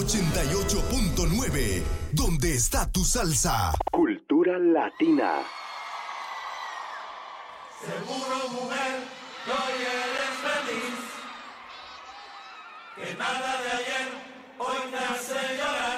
88.9, donde está tu salsa. Cultura latina. Seguro, mujer, que hoy eres feliz, que nada de ayer hoy te hace llorar.